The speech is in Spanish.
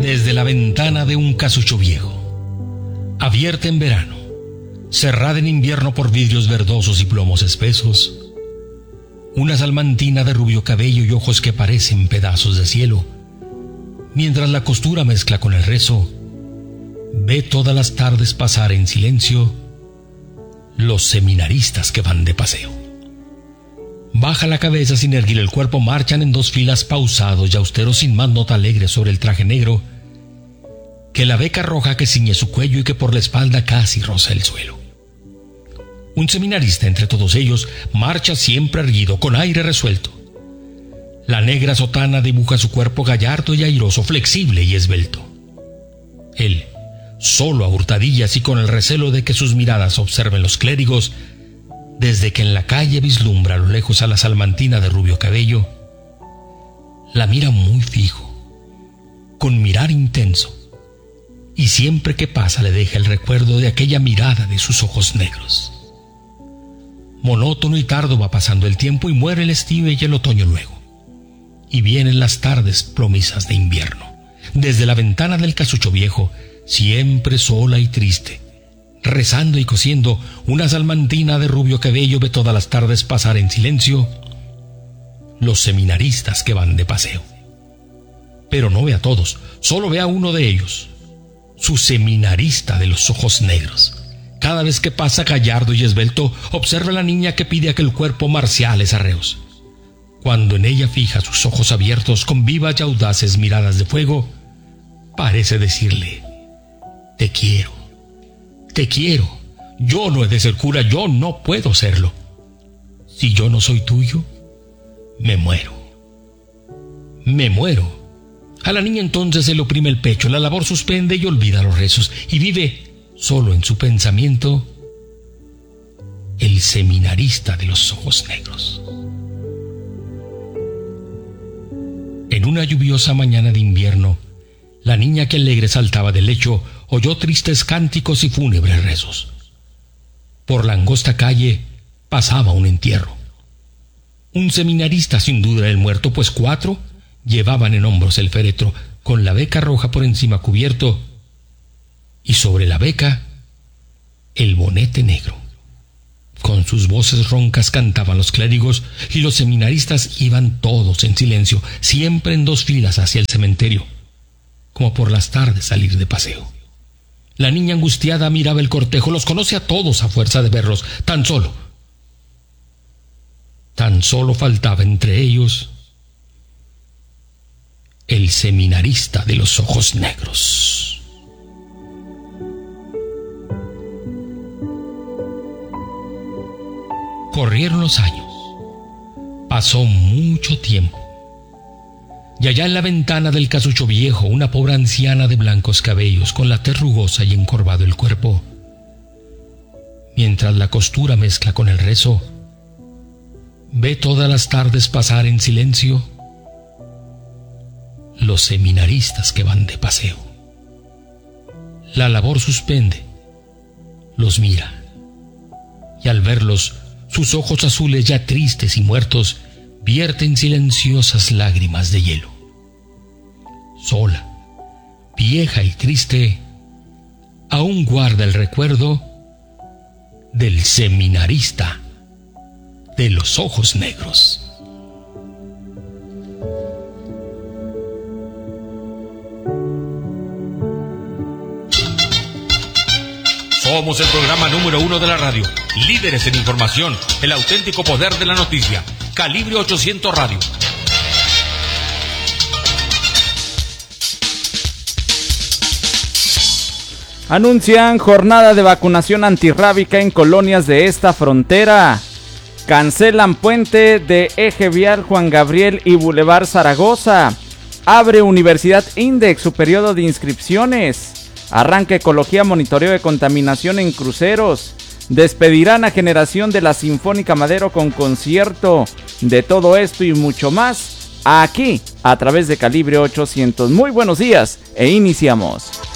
Desde la ventana de un casucho viejo, abierta en verano, cerrada en invierno por vidrios verdosos y plomos espesos, una salmantina de rubio cabello y ojos que parecen pedazos de cielo, mientras la costura mezcla con el rezo, ve todas las tardes pasar en silencio los seminaristas que van de paseo. Baja la cabeza sin erguir el cuerpo, marchan en dos filas pausados y austeros, sin más nota alegre sobre el traje negro que la beca roja que ciñe su cuello y que por la espalda casi roza el suelo. Un seminarista entre todos ellos marcha siempre erguido, con aire resuelto. La negra sotana dibuja su cuerpo gallardo y airoso, flexible y esbelto. Él, solo a hurtadillas y con el recelo de que sus miradas observen los clérigos, desde que en la calle vislumbra a lo lejos a la salmantina de rubio cabello, la mira muy fijo, con mirar intenso, y siempre que pasa le deja el recuerdo de aquella mirada de sus ojos negros. Monótono y tardo va pasando el tiempo y muere el estío y el otoño luego, y vienen las tardes plomizas de invierno. Desde la ventana del casucho viejo, siempre sola y triste, rezando y cosiendo, una salmantina de rubio cabello ve todas las tardes pasar en silencio los seminaristas que van de paseo. Pero no ve a todos, solo ve a uno de ellos, su seminarista de los ojos negros. Cada vez que pasa gallardo y esbelto, observa a la niña que pide aquel cuerpo marciales arreos. Cuando en ella fija sus ojos abiertos con vivas y audaces miradas de fuego, parece decirle: te quiero, yo no he de ser cura, yo no puedo serlo. Si yo no soy tuyo, me muero. A la niña entonces se le oprime el pecho, la labor suspende y olvida los rezos, y vive solo en su pensamiento el seminarista de los ojos negros. En una lluviosa mañana de invierno, la niña que alegre saltaba del lecho oyó tristes cánticos y fúnebres rezos. Por la angosta calle pasaba un entierro. Un seminarista sin duda era el muerto, pues 4 llevaban en hombros el féretro, con la beca roja por encima cubierto, y sobre la beca el bonete negro. Con sus voces roncas cantaban los clérigos y los seminaristas iban todos en silencio, siempre en 2 filas hacia el cementerio, como por las tardes salir de paseo. La niña angustiada miraba el cortejo, los conoce a todos a fuerza de verlos, tan solo faltaba entre ellos el seminarista de los ojos negros. Corrieron los años, pasó mucho tiempo, y allá en la ventana del casucho viejo, una pobre anciana de blancos cabellos, con la tez rugosa y encorvado el cuerpo, mientras la costura mezcla con el rezo, ve todas las tardes pasar en silencio los seminaristas que van de paseo. La labor suspende, los mira, y al verlos, sus ojos azules ya tristes y muertos vierten silenciosas lágrimas de hielo. Sola, vieja y triste, aún guarda el recuerdo del seminarista de los ojos negros. Somos el programa número 1 de la radio, líderes en información, el auténtico poder de la noticia. Calibre 800 Radio. Anuncian jornada de vacunación antirrábica en colonias de esta frontera. Cancelan puente de Eje Vial Juan Gabriel y Boulevard Zaragoza. Abre Universidad Index su periodo de inscripciones. Arranca Ecología, monitoreo de contaminación en cruceros. Despedirán a Generación de la Sinfónica Madero con concierto. De todo esto y mucho más, aquí, a través de Calibre 800. Muy buenos días e iniciamos.